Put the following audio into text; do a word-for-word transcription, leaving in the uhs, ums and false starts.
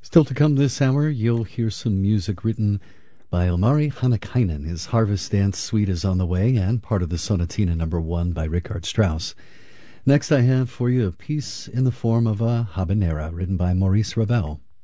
Still to come this hour, you'll hear some music written by Omari Hanakainen. His Harvest Dance Suite is on the way, and part of the Sonatina Number One by Richard Strauss. Next, I have for you a piece in the form of a habanera written by Maurice Ravel.